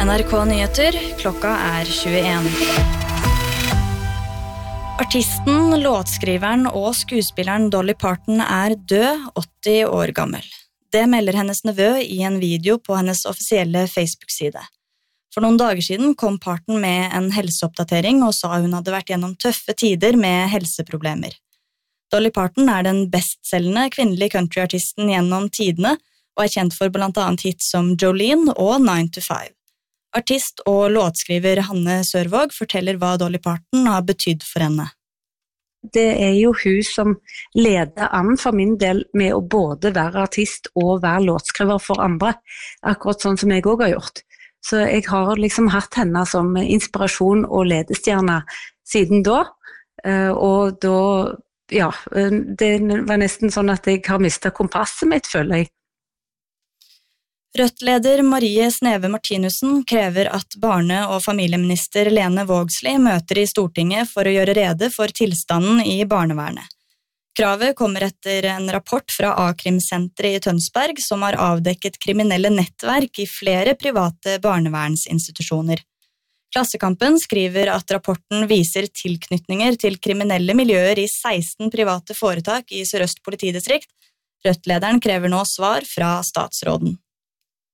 NRK Nyheter, klokka 21. Artisten, låtskriveren og skuespilleren Dolly Parton død, 80 år gammel. Det melder hennes nevø i en video på hennes offisielle Facebook-side. For noen dager siden kom Parton med en helseoppdatering og sa hun hadde vært gjennom tøffe tider med helseproblemer. Dolly Parton den bestselgende kvinnelige countryartisten gjennom tidene og kjent for blant annet hits som Jolene og 9 to 5. Artist og låtskriver Hanne Sørvåg forteller hva Dolly Parton har betydd for henne. Det jo hun som leder an for min del med å både være artist og være låtskriver for andre, akkurat sånn som jeg også har gjort. Så jeg har liksom hatt henne som inspirasjon og ledestjerne siden da, og da, ja, det var nesten sånn at jeg har mistet kompasset mitt, føler jeg. Rødt-leder Marie Sneve Martinussen krever at barne- og familieminister Lene Vågslid møter i Stortinget for å gjøre rede for tilstanden i barnevernet. Kravet kommer etter en rapport fra A-krimsenteret i Tønsberg som har avdekket kriminelle nettverk i flere private barnevernsinstitusjoner. Klassekampen skriver at rapporten viser tilknytninger til kriminelle miljøer i 16 private foretak i Sør-Øst politidistrikt. Rødt-lederen krever nå svar fra statsråden.